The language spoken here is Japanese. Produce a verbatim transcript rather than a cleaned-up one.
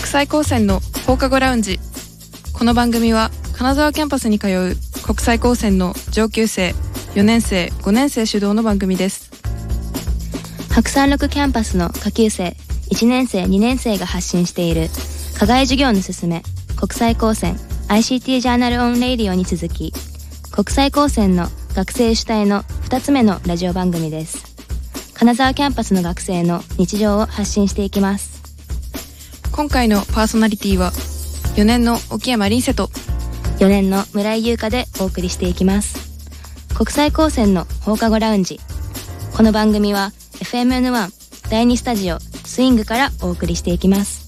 際高専の放課後ラウンジ。この番組は金沢キャンパスに通う国際高専の上級生、よねん生、ごねん生主導の番組です。 白山六キャンパスの下級生、いちねん生、にねん生が発信している課外授業のすすめ、国際高専 アイシーティー ジャーナルオンレイディオに続き、国際高専の学生主体のふたつめのラジオ番組です。金沢キャンパスの学生の日常を発信していきます。 今回のパーソナリティはよねんの沖山凛瀬とよねんの村井優香でお送りしていきます。国際高専の放課後ラウンジ。この番組は エフエムエヌワン だいにスタジオスイングからお送りしていきます。